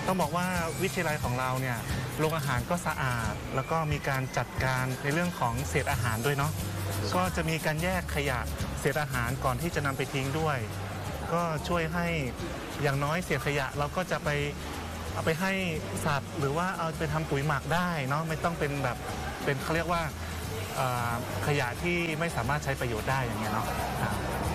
ต้องบอกว่าวิทยาลัยของเราเนี่ยโรงอาหารก็สะอาดแล้วก็มีการจัดการในเรื่องของเศษอาหารด้วยเนาะก็จะมีการแยกขยะเศษอาหารก่อนที่จะนำไปทิ้งด้วยก็ช่วยให้อย่างน้อยเศษขยะเราก็จะไปเอาไปให้สัตว์หรือว่าเอาไปทำปุ๋ยหมักได้เนาะไม่ต้องเป็นแบบเป็นเขาเรียกว่าขยะที่ไม่สามารถใช้ประโยชน์ได้อย่างเงี้ยเนาะ